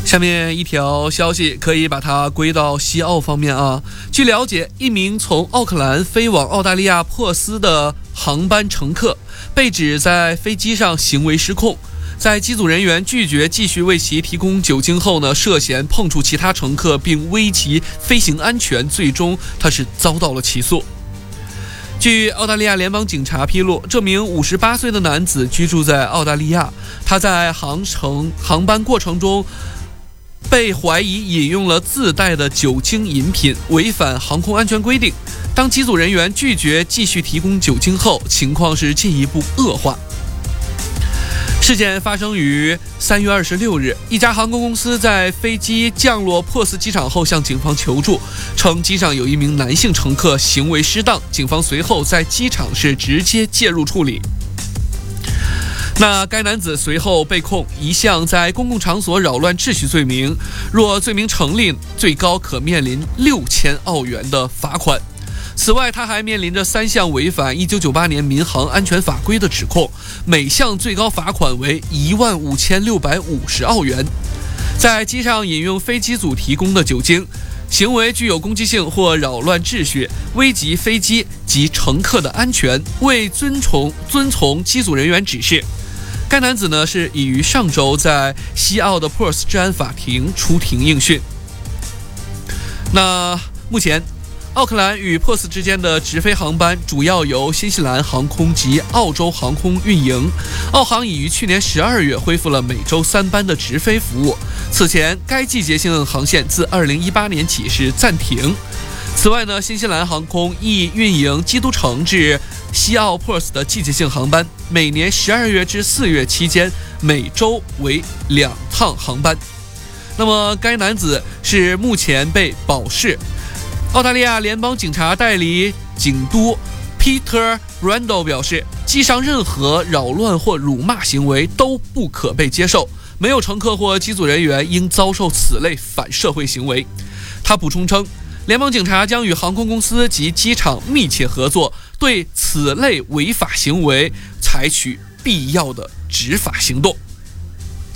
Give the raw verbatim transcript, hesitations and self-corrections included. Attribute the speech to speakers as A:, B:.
A: 下面一条消息可以把它归到西澳方面啊。据了解，一名从奥克兰飞往澳大利亚珀斯的航班乘客被指在飞机上行为失控，在机组人员拒绝继续为其提供酒精后呢，涉嫌碰触其他乘客并危及飞行安全，最终他是遭到了起诉。据澳大利亚联邦警察披露，这名五十八岁的男子居住在澳大利亚，他在航程航班过程中被怀疑饮用了自带的酒精饮品，违反航空安全规定。当机组人员拒绝继续提供酒精后，情况是进一步恶化。事件发生于三月二十六日，一家航空公司在飞机降落珀斯机场后向警方求助，称机上有一名男性乘客行为失当，警方随后在机场是直接介入处理。那该男子随后被控一项在公共场所扰乱秩序罪名，若罪名成立，最高可面临六千澳元的罚款。此外，他还面临着三项违反一九九八年民航安全法规的指控，每项最高罚款为一万五千六百五十澳元。在机上饮用飞机组提供的酒精，行为具有攻击性或扰乱秩序，危及飞机及乘客的安全，未遵从遵从机组人员指示。该男子呢是已于上周在西澳的珀斯治安法庭出庭应讯。那目前奥克兰与珀斯之间的直飞航班主要由新西兰航空及澳洲航空运营。澳航已于去年十二月恢复了每周三班的直飞服务。此前，该季节性航线自二零一八年起是暂停。此外呢，新西兰航空亦运营基督城至西澳珀斯的季节性航班，每年十二月至四月期间每周为两趟航班。那么该男子是目前被保释。澳大利亚联邦警察代理警督 Peter Brando 表示，机上任何扰乱或辱骂行为都不可被接受，没有乘客或机组人员应遭受此类反社会行为。他补充称，联邦警察将与航空公司及机场密切合作，对此类违法行为采取必要的执法行动。